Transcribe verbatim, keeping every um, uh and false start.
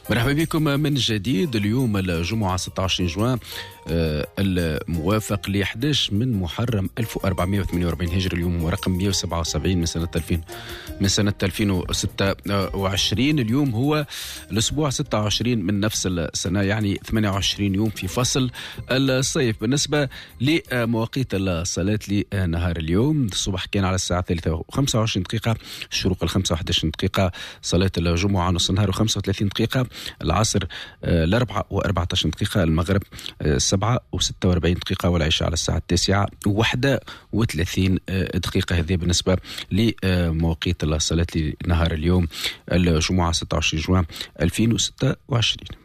مرحبا بكم من جديد. اليوم الجمعة ستة وعشرين جوان الموافق ل أحد عشر من محرم ألف وأربعمائة وثمانية وأربعين هجري. اليوم رقم مئة وسبعة وسبعين من سنة ألفين من سنة ألفين وستة وعشرين. اليوم هو الأسبوع ستة وعشرين من نفس السنة، يعني ثمانية وعشرين يوم في فصل الصيف. بالنسبة لمواقيت الصلاة لنهار اليوم، الصبح كان على الساعة الثالثة وخمسة وعشرين دقيقة، الشروق الخمسة وأحد عشر دقيقة، صلاة الجمعة نص النهار وخمسة وثلاثين دقيقة، العصر الأربعة وأربعة عشر دقيقة، المغرب سبعة وستة وأربعين دقيقة، والعشاء على الساعة التاسعة وواحدة وثلاثين دقيقة. هذه بالنسبة لمواقيت الصلاة لنهار اليوم الجمعة ستة وعشرين جوان ألفين وستة وعشرين.